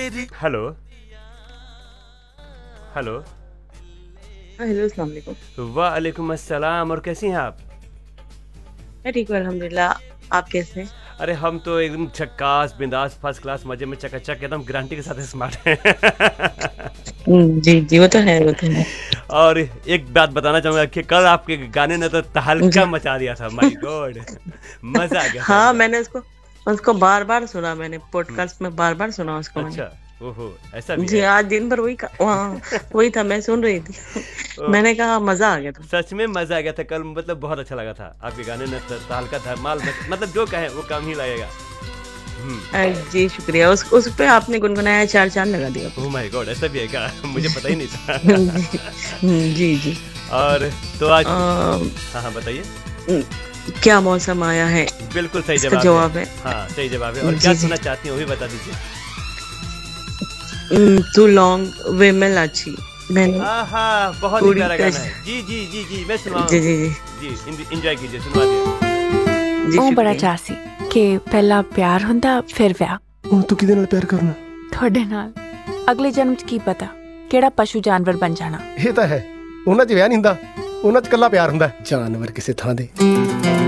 Hello hello. Hello, अस्सलाम वालेकुम। वालेकुम अस्सलाम। और कैसी हैं आप? मैं ठीक हूँ अल्हम्दुलिल्लाह। आप कैसे हैं? अरे हम तो एकदम झक्कास बिंदास फर्स्ट क्लास मजे में चकाचक एकदम गारंटी के साथ स्मार्ट हैं। जी जी, वो तो है, वो तो है। और एक बात बताना चाहूंगा कि कल आपके गाने ने तो तहलका जी। मचा दिया था। माय गॉड, मजा आ गया था हाँ, एकदम। मैंने उसको उसको बार बार सुना, मैंने हम्म, पॉडकास्ट में बार बार सुना उसको मैंने। अच्छा। ओहो, ऐसा भी जी, है। आज दिन भर वहाँ वही था, मैं सुन रही थी। ओ, मैंने कहा मजा आ गया था। सच में मजा आ गया था कल, मतलब बहुत अच्छा लगा था आपके गाने ने तहलका धमाल मतलब जो कहे वो कम ही लगेगा। हम्म। जी शुक्रिया। उस पे आपने गुनगुनाया, चार चांद लगा दिया ओह पूरा। माय गॉड, ऐसा भी है क्या? मुझे पता ही नहीं जी था। जी जी। और तो आज, अ, हाँ हाँ बताइए। क्या मौसम आया है, बिल्कुल सही इसका जवाब है। जवाब है। हाँ सही जवाब है। और क्या जी जी। सुनना चाहती हैं वो भी बता दीजिए। टू लॉन्ग वे में लाची, मैंने आहा, बहुत ही पूरी प्यारा गाना कश। है। जी जी जी जी, मैं सुनाऊँ जी आपको। जी जी। जी एंजॉय कीजिए, सुनवा दिया। जी ਉਹ ਬੜਾ शुक्रिया। ਚਾਅ ਸੀ ਕਿ ਪਹਿਲਾਂ ਪਿਆਰ ਹੁੰਦਾ ਫਿਰ ਵਿਆਹ ਹੁਣ ਤੂੰ ਕਿਹਦੇ ਨਾਲ ਪਿਆਰ ਕਰਨਾ? ਤੁਹਾਡੇ ਨਾਲ। ਅਗਲੇ ਜਨਮ 'ਚ ਕੀ ਪਤਾ ਕਿਹੜਾ ਪਸ਼ੂ ਜਾਨਵਰ ਬਣ ਜਾਣਾ। ਇਹ ਤਾਂ ਹੈ, ਉਹਨਾਂ 'ਚ ਵਿਆਹ ਨਹੀਂ ਹੁੰਦਾ, ਉਹਨਾਂ 'ਚ ਇਕੱਲਾ ਪਿਆਰ ਹੁੰਦਾ। ਜਾਨਵਰ ਕਿਸੇ ਥਾਂ ਦੇ।